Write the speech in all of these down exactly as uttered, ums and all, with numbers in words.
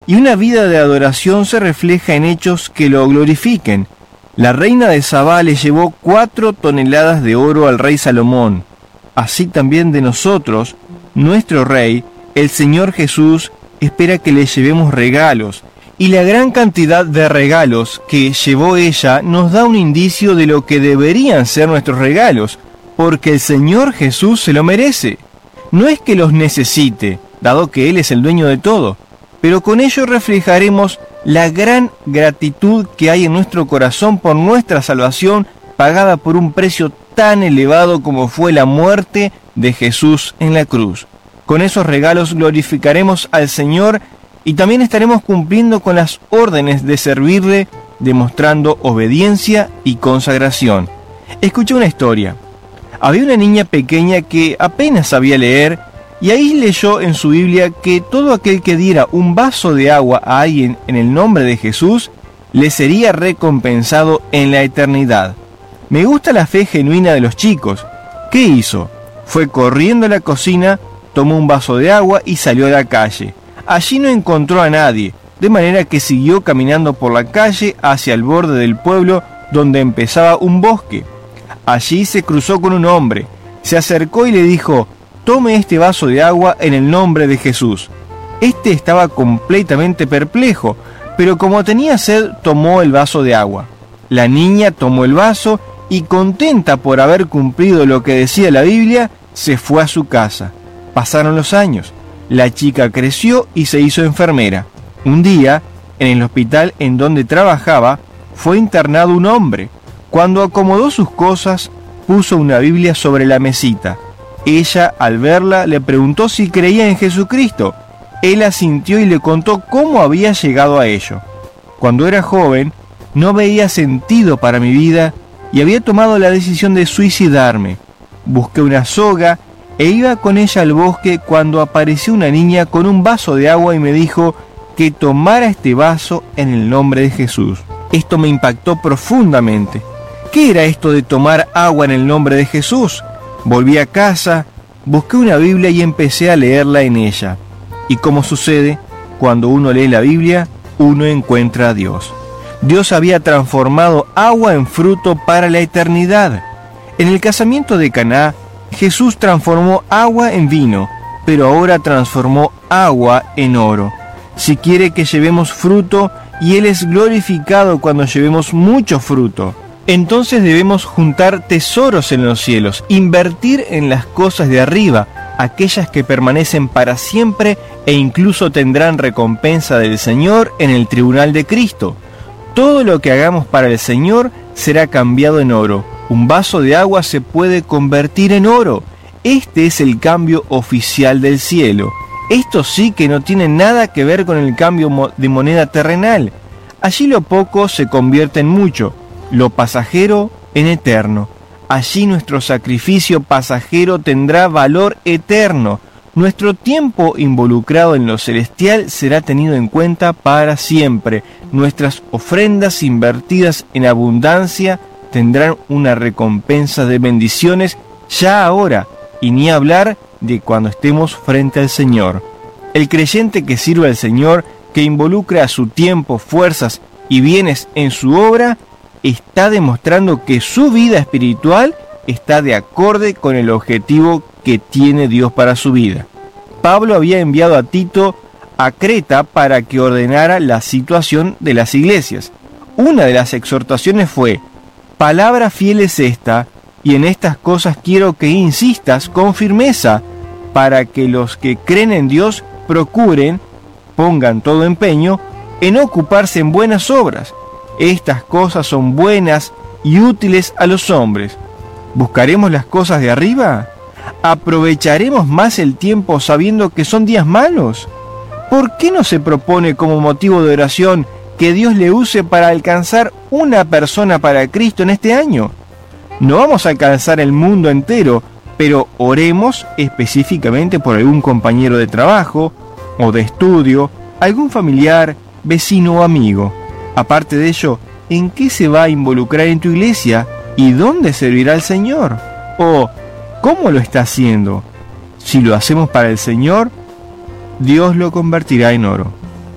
y una vida de adoración se refleja en hechos que lo glorifiquen. La reina de Sabá le llevó cuatro toneladas de oro al rey Salomón. Así también de nosotros, nuestro rey, el Señor Jesús, espera que le llevemos regalos, y la gran cantidad de regalos que llevó ella nos da un indicio de lo que deberían ser nuestros regalos, porque el Señor Jesús se lo merece. No es que los necesite, dado que Él es el dueño de todo, pero con ello reflejaremos la gran gratitud que hay en nuestro corazón por nuestra salvación, pagada por un precio tan elevado como fue la muerte de Jesús en la cruz. Con esos regalos glorificaremos al Señor y también estaremos cumpliendo con las órdenes de servirle, demostrando obediencia y consagración. Escuché una historia. Había una niña pequeña que apenas sabía leer, y ahí leyó en su Biblia que todo aquel que diera un vaso de agua a alguien en el nombre de Jesús, le sería recompensado en la eternidad. Me gusta la fe genuina de los chicos. ¿Qué hizo? Fue corriendo a la cocina, tomó un vaso de agua y salió a la calle. Allí no encontró a nadie, de manera que siguió caminando por la calle hacia el borde del pueblo donde empezaba un bosque. Allí se cruzó con un hombre, se acercó y le dijo: «Tome este vaso de agua en el nombre de Jesús». Este estaba completamente perplejo, pero como tenía sed, tomó el vaso de agua. La niña tomó el vaso y, contenta por haber cumplido lo que decía la Biblia, se fue a su casa. Pasaron los años. La chica creció y se hizo enfermera. Un día, en el hospital en donde trabajaba, fue internado un hombre. Cuando acomodó sus cosas, puso una Biblia sobre la mesita. Ella, al verla, le preguntó si creía en Jesucristo. Él asintió y le contó cómo había llegado a ello. Cuando era joven, no veía sentido para mi vida y había tomado la decisión de suicidarme. Busqué una soga e iba con ella al bosque cuando apareció una niña con un vaso de agua y me dijo que tomara este vaso en el nombre de Jesús. Esto me impactó profundamente. ¿Qué era esto de tomar agua en el nombre de Jesús? Volví a casa, busqué una Biblia y empecé a leerla en ella. Y como sucede, cuando uno lee la Biblia, uno encuentra a Dios. Dios había transformado agua en fruto para la eternidad. En el casamiento de Caná, Jesús transformó agua en vino, pero ahora transformó agua en oro. Si quiere que llevemos fruto, y Él es glorificado cuando llevemos mucho fruto, entonces debemos juntar tesoros en los cielos, invertir en las cosas de arriba, aquellas que permanecen para siempre e incluso tendrán recompensa del Señor en el tribunal de Cristo. Todo lo que hagamos para el Señor será cambiado en oro. Un vaso de agua se puede convertir en oro. Este es el cambio oficial del cielo. Esto sí que no tiene nada que ver con el cambio de moneda terrenal. Allí lo poco se convierte en mucho, lo pasajero en eterno. Allí nuestro sacrificio pasajero tendrá valor eterno. Nuestro tiempo involucrado en lo celestial será tenido en cuenta para siempre. Nuestras ofrendas invertidas en abundancia tendrán una recompensa de bendiciones ya ahora, y ni hablar de cuando estemos frente al Señor. El creyente que sirve al Señor, que involucra su tiempo, fuerzas y bienes en su obra, está demostrando que su vida espiritual está de acorde con el objetivo que tiene Dios para su vida. Pablo había enviado a Tito a Creta para que ordenara la situación de las iglesias. Una de las exhortaciones fue: palabra fiel es esta, y en estas cosas quiero que insistas con firmeza, para que los que creen en Dios procuren, pongan todo empeño, en ocuparse en buenas obras. Estas cosas son buenas y útiles a los hombres. ¿Buscaremos las cosas de arriba? ¿Aprovecharemos más el tiempo sabiendo que son días malos? ¿Por qué no se propone como motivo de oración que Dios le use para alcanzar una persona para Cristo en este año? No vamos a alcanzar el mundo entero, pero oremos específicamente por algún compañero de trabajo o de estudio, algún familiar, vecino o amigo. Aparte de ello, ¿en qué se va a involucrar en tu iglesia y dónde servirá al Señor? ¿O cómo lo está haciendo? Si lo hacemos para el Señor, Dios lo convertirá en oro.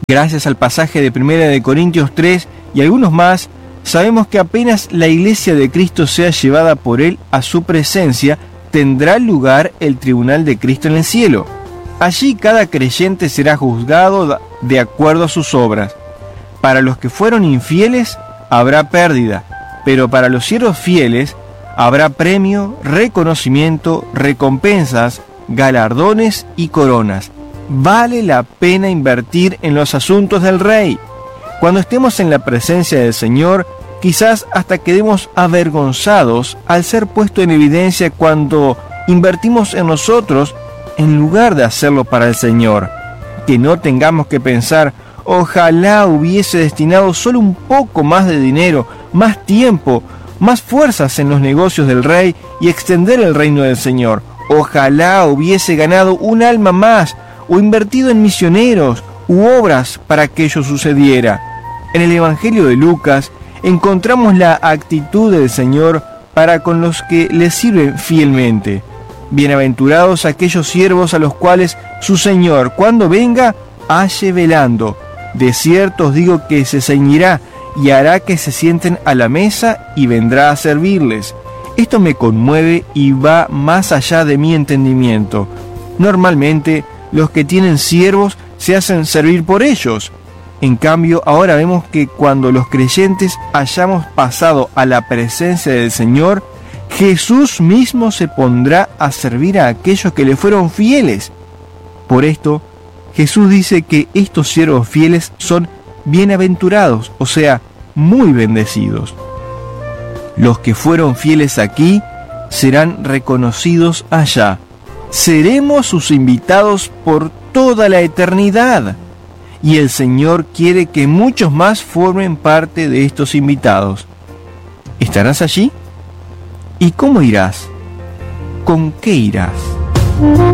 Gracias al pasaje de primera de Corintios tres y algunos más, sabemos que apenas la iglesia de Cristo sea llevada por Él a su presencia, tendrá lugar el tribunal de Cristo en el cielo. Allí cada creyente será juzgado de acuerdo a sus obras. Para los que fueron infieles habrá pérdida, pero para los siervos fieles habrá premio, reconocimiento, recompensas, galardones y coronas. Vale la pena invertir en los asuntos del Rey. Cuando estemos en la presencia del Señor, quizás hasta quedemos avergonzados al ser puesto en evidencia cuando invertimos en nosotros en lugar de hacerlo para el Señor. Que no tengamos que pensar, ojalá hubiese destinado solo un poco más de dinero, más tiempo, más fuerzas en los negocios del Rey y extender el reino del Señor. Ojalá hubiese ganado un alma más o invertido en misioneros u obras para que ello sucediera. En el Evangelio de Lucas encontramos la actitud del Señor para con los que le sirven fielmente. Bienaventurados aquellos siervos a los cuales su Señor, cuando venga, halle velando. De cierto os digo que se ceñirá y hará que se sienten a la mesa y vendrá a servirles. Esto me conmueve y va más allá de mi entendimiento. Normalmente, los que tienen siervos se hacen servir por ellos. En cambio, ahora vemos que cuando los creyentes hayamos pasado a la presencia del Señor, Jesús mismo se pondrá a servir a aquellos que le fueron fieles. Por esto, Jesús dice que estos siervos fieles son bienaventurados, o sea, muy bendecidos. Los que fueron fieles aquí serán reconocidos allá. Seremos sus invitados por toda la eternidad. Y el Señor quiere que muchos más formen parte de estos invitados. ¿Estarás allí? ¿Y cómo irás? ¿Con qué irás?